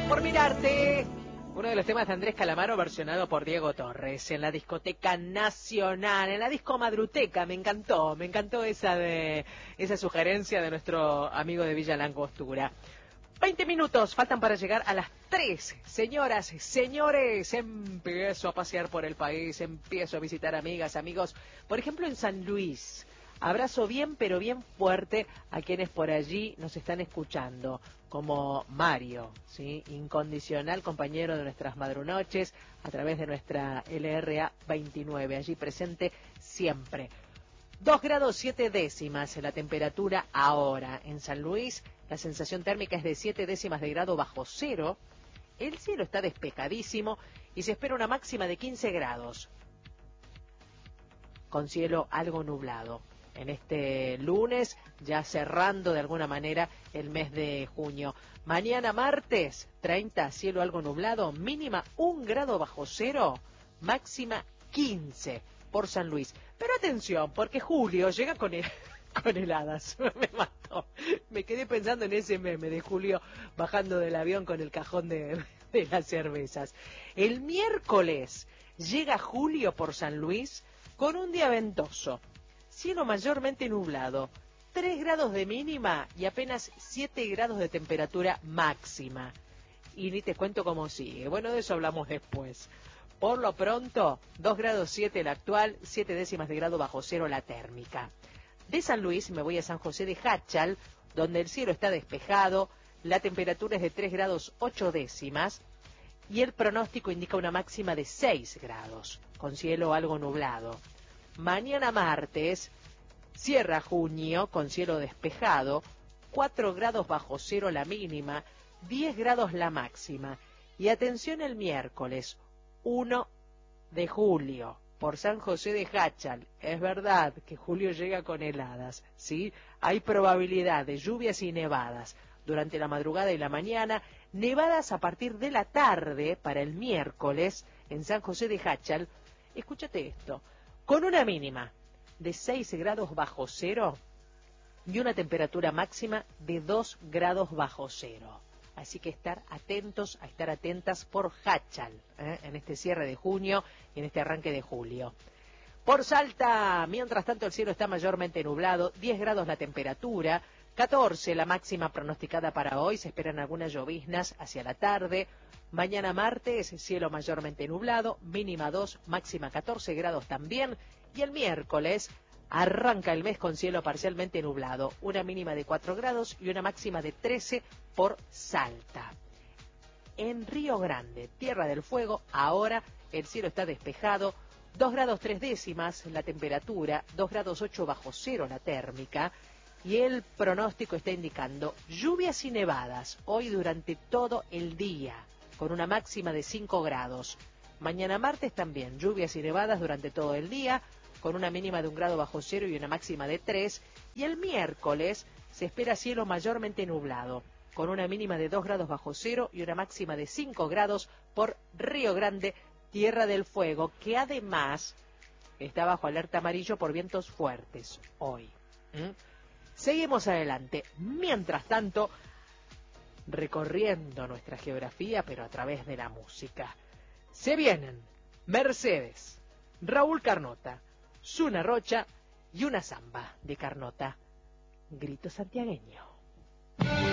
Por mirarte. Uno de los temas de Andrés Calamaro versionado por Diego Torres en la Discoteca Nacional, en la Disco Madruteca. Me encantó esa sugerencia de nuestro amigo de Villa Langostura. 20 minutos faltan para llegar a las 3. Señoras, señores, empiezo a pasear por el país, empiezo a visitar amigas, amigos. Por ejemplo, en San Luis. Abrazo bien, pero bien fuerte a quienes por allí nos están escuchando, como Mario, ¿sí? Incondicional compañero de nuestras madrunoches, a través de nuestra LRA 29, allí presente siempre. 2 grados 7 décimas la temperatura ahora en San Luis, la sensación térmica es de 7 décimas de grado bajo cero, el cielo está despejadísimo y se espera una máxima de 15 grados, con cielo algo nublado. En este lunes, ya cerrando de alguna manera el mes de junio. Mañana martes, 30, cielo algo nublado, mínima 1 grado bajo cero, máxima 15 por San Luis. Pero atención, porque Julio llega con heladas. Me mató. Me quedé pensando en ese meme de Julio bajando del avión con el cajón de las cervezas. El miércoles llega Julio por San Luis con un día ventoso. Cielo mayormente nublado, 3 grados de mínima y apenas 7 grados de temperatura máxima. Y ni te cuento cómo sigue. Bueno, de eso hablamos después. Por lo pronto, 2 grados 7 la actual, 7 décimas de grado bajo cero la térmica. De San Luis me voy a San José de Jáchal, donde el cielo está despejado, la temperatura es de 3 grados 8 décimas y el pronóstico indica una máxima de 6 grados, con cielo algo nublado. Mañana martes, cierra junio con cielo despejado, 4 grados bajo cero la mínima, 10 grados la máxima. Y atención el miércoles, 1 de julio, por San José de Jáchal. Es verdad que julio llega con heladas, ¿sí? Hay probabilidad de lluvias y nevadas durante la madrugada y la mañana, nevadas a partir de la tarde para el miércoles en San José de Jáchal. Escúchate esto. Con una mínima de 6 grados bajo cero y una temperatura máxima de 2 grados bajo cero. Así que estar atentos, a estar atentas por Jáchal, en este cierre de junio y en este arranque de julio. Por Salta, mientras tanto el cielo está mayormente nublado, 10 grados la temperatura, 14 la máxima pronosticada para hoy, se esperan algunas lloviznas hacia la tarde. Mañana martes, cielo mayormente nublado, mínima 2, máxima 14 grados también. Y el miércoles arranca el mes con cielo parcialmente nublado, una mínima de 4 grados y una máxima de 13 por Salta. En Río Grande, Tierra del Fuego, ahora el cielo está despejado, 2 grados 3 décimas la temperatura, 2 grados 8 bajo cero la térmica. Y el pronóstico está indicando lluvias y nevadas hoy durante todo el día, con una máxima de 5 grados. Mañana martes también lluvias y nevadas durante todo el día, con una mínima de 1 grado bajo cero y una máxima de 3. Y el miércoles se espera cielo mayormente nublado, con una mínima de 2 grados bajo cero y una máxima de 5 grados por Río Grande, Tierra del Fuego, que además está bajo alerta amarillo por vientos fuertes hoy. Seguimos adelante. Mientras tanto, recorriendo nuestra geografía, pero a través de la música. Se vienen Mercedes, Raúl Carnota, Zuna Rocha y una samba de Carnota. Grito santiagueño.